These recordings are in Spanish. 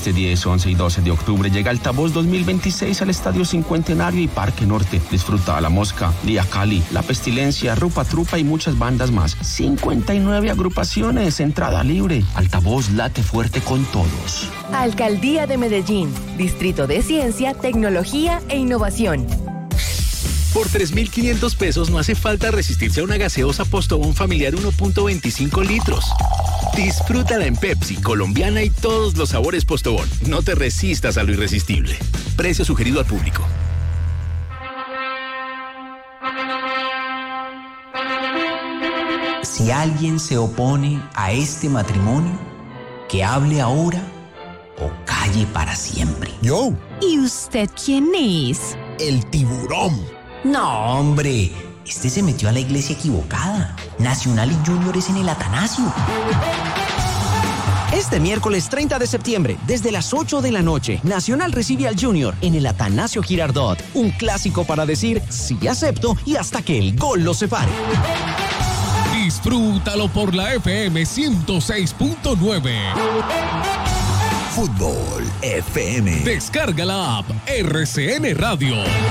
Este 10, 11 y 12 de octubre llega Altavoz 2026 al Estadio Cincuentenario y Parque Norte. Disfruta a La Mosca, Día Cali, La Pestilencia, Rupa Trupa y muchas bandas más. 59 agrupaciones, entrada libre. Altavoz late fuerte con todos. Alcaldía de Medellín, Distrito de Ciencia, Tecnología e Innovación. Por 3.500 pesos no hace falta resistirse a una gaseosa Postobón familiar 1.25 litros. Disfrútala en Pepsi, colombiana y todos los sabores Postobón. No te resistas a lo irresistible. Precio sugerido al público. Si alguien se opone a este matrimonio, que hable ahora o calle para siempre. Yo. ¿Y usted quién es? El tiburón. No, hombre, este se metió a la iglesia equivocada. Nacional y Junior es en el Atanasio. Este miércoles 30 de septiembre, desde las 8 de la noche, Nacional recibe al Junior en el Atanasio Girardot. Un clásico para decir sí acepto y hasta que el gol lo separe. Disfrútalo por la FM 106.9. Fútbol FM. Descarga la app RCN Radio.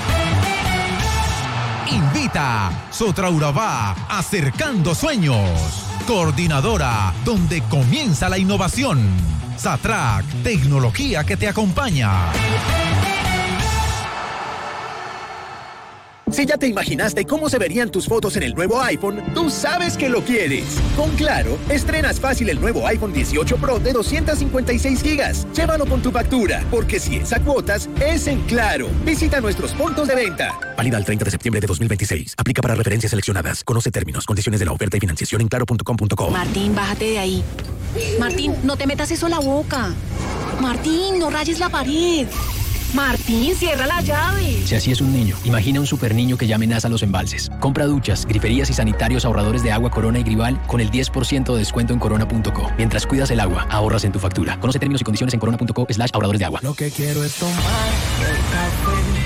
Invita Sotraurabá, acercando sueños. Coordinadora, donde comienza la innovación. Satrac, tecnología que te acompaña. Si ya te imaginaste cómo se verían tus fotos en el nuevo iPhone, tú sabes que lo quieres. Con Claro, estrenas fácil el nuevo iPhone 18 Pro de 256 GB. Llévalo con tu factura, porque si es a cuotas, es en Claro. Visita nuestros puntos de venta. Válida al 30 de septiembre de 2026. Aplica para referencias seleccionadas. Conoce términos, condiciones de la oferta y financiación en claro.com.co. Martín, bájate de ahí. Martín, no te metas eso a la boca. Martín, no rayes la pared. Martín, cierra la llave. Si así es un niño, imagina un super niño que ya amenaza los embalses. Compra duchas, griferías y sanitarios ahorradores de agua Corona y Grival con el 10% de descuento en corona.co. Mientras cuidas el agua, ahorras en tu factura. Conoce términos y condiciones en corona.co/ahorradores de agua. Lo que quiero es tomar el café